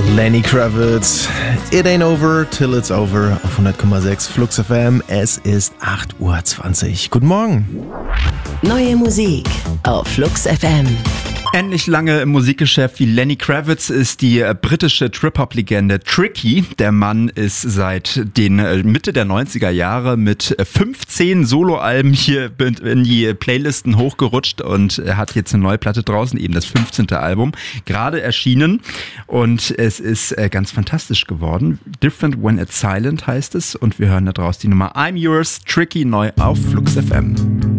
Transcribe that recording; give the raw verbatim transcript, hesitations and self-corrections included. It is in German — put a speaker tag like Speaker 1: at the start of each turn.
Speaker 1: Lenny Kravitz, It Ain't Over Till It's Over auf hundert Komma sechs Flux F M. Es ist acht Uhr zwanzig. Guten Morgen.
Speaker 2: Neue Musik auf Flux F M.
Speaker 3: Ähnlich lange im Musikgeschäft wie Lenny Kravitz ist die britische Trip-Hop-Legende Tricky. Der Mann ist seit den Mitte der neunziger Jahre mit fünfzehn Soloalben hier in die Playlisten hochgerutscht und er hat jetzt eine neue Platte draußen, eben das fünfzehnte Album, gerade erschienen und es ist ganz fantastisch geworden. Different When It's Silent heißt es und wir hören da draus die Nummer I'm Yours, Tricky, neu auf Flux F M.